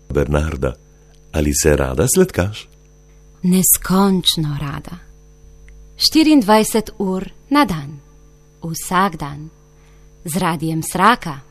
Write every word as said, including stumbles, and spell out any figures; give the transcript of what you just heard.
Bernarda, ali se rada sladkaš? Neskončno rada. štiriindvajset ur na dan. Vsak dan. Z Radiem Sraka.